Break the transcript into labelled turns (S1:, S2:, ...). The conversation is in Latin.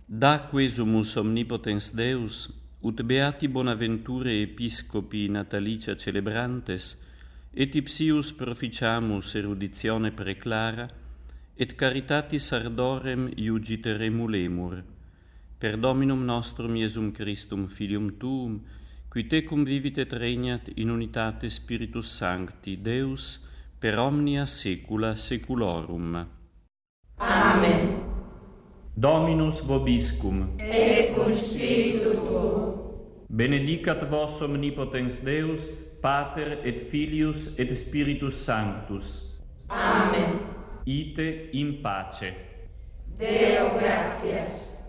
S1: Da quesumus omnipotens Deus, ut beati Bonaventure episcopi natalicia celebrantes, et ipsius proficiamus eruditione preclara, et caritatis ardorem iugiter emulemur, per Dominum nostrum Iesum Christum Filium Tuum, qui tecum vivit et regnat in unitate Spiritus Sancti, Deus, per omnia saecula saeculorum.
S2: Amen.
S3: Dominus vobiscum.
S2: Et cum spiritu tuo.
S3: Benedicat vos omnipotens Deus, Pater et Filius et Spiritus Sanctus.
S2: Amen.
S3: Ite in pace.
S2: Deo gratias.